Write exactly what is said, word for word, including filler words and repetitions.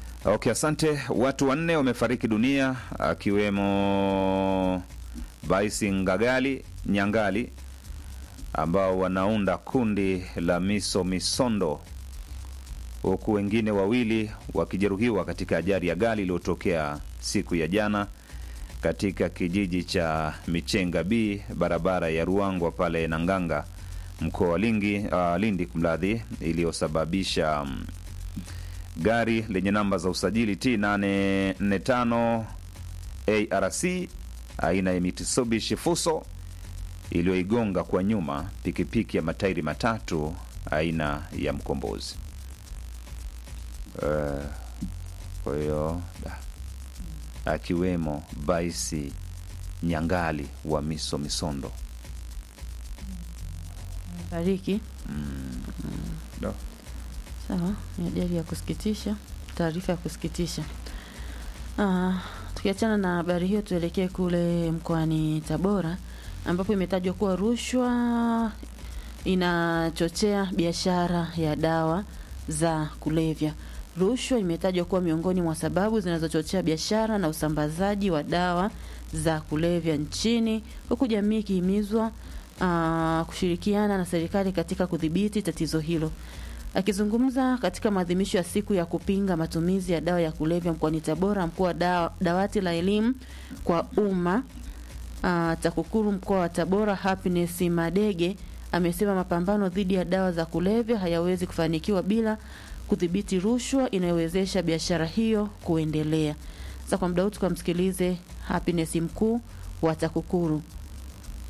Okay, asante. Watu wanne wamefariki dunia akiwemo Baisi Ngagali Nyangali ambao wanaunda kundi la Miso Misondo, huku wengine wawili wakijeruhiwa katika ajali ya gari iliyotokea siku ya jana katika kijiji cha Michenga B, barabara ya Ruangwa pale Nanganga, mkoa wa Lindi, uh, Lindi kumladhi, iliyosababisha um, gari lenye namba za usajili T nane nne tano A R C aina ya Mitsubishi Fuso iliyoigonga kwa nyuma pikipiki ya matairi matatu aina ya Mkombozi. Uh, kwa hiyo akiwemo Baisi Nyangali wa Miso Misondo. Bariki. Mm. Mm. No. Sawa, ni ajali ya kusikitisha, taarifa ya kusikitisha. Ah, tukiachana na habari hiyo tuelekee kule mkoani Tabora ambapo imetajwa kuwa rushwa inachochea biashara ya dawa za kulevya. Rushwa imetajwa kuwa miongoni mwa sababu zinazochochea biashara na usambazaji wa dawa za kulevya nchini, huku jamii ikihimizwa uh, kushirikiana na serikali katika kudhibiti tatizo hilo. Akizungumza katika maadhimisho ya siku ya kupinga matumizi ya dawa ya kulevya mkoani Tabora, mkuu wa dawa, dawati la elimu kwa umma uh, TAKUKURU mkoa wa Tabora, Happiness Madege, amesema mapambano dhidi ya dawa za kulevya hayawezi kufanikiwa bila kudhibiti rushwa inayowezesha biashara hiyo kuendelea. Sasa kwa muda huu tukamsikilize Happiness, mkuu wa TAKUKURU.